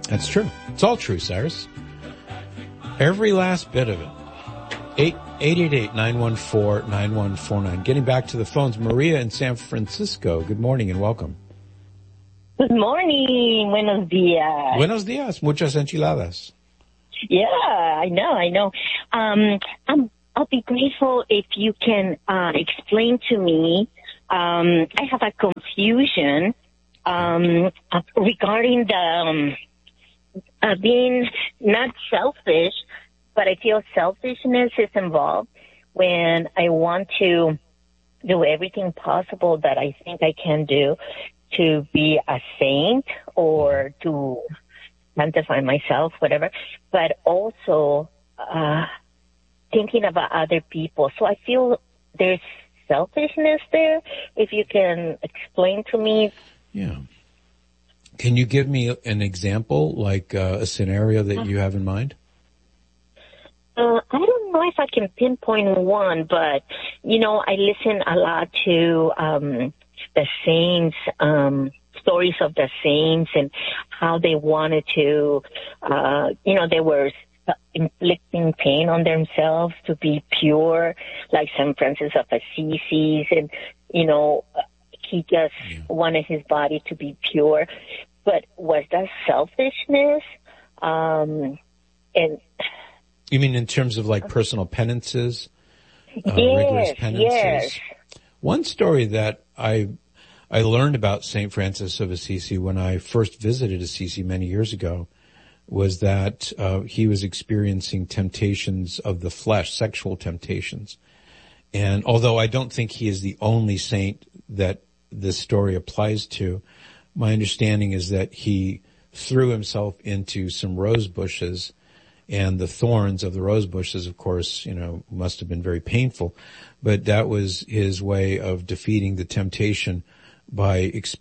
That's true. It's all true, Cyrus. Every last bit of it. 888-914-9149. Getting back to the phones, Maria in San Francisco. Good morning and welcome. Good morning. Buenos días. Buenos días. Muchas enchiladas. Yeah, I know. I'll be grateful if you can explain to me. I have a confusion regarding the being not selfish, but I feel selfishness is involved when I want to do everything possible that I think I can do to be a saint or to sanctify myself, whatever, but also thinking about other people. So I feel there's selfishness there. If you can explain to me. Yeah. Can you give me an example, like a scenario that you have in mind? I don't know if I can pinpoint one, but, I listen a lot to the saints, stories of the saints and how they wanted to, they were inflicting pain on themselves to be pure, like St. Francis of Assisi, and, he just wanted his body to be pure. But was that selfishness? And you mean in terms of like personal penances, rigorous penances? Yes. One story that I learned about St. Francis of Assisi when I first visited Assisi many years ago was that he was experiencing temptations of the flesh, sexual temptations. And although I don't think he is the only saint that this story applies to, my understanding is that he threw himself into some rose bushes, and the thorns of the rose bushes, of course, must have been very painful, but that was his way of defeating the temptation by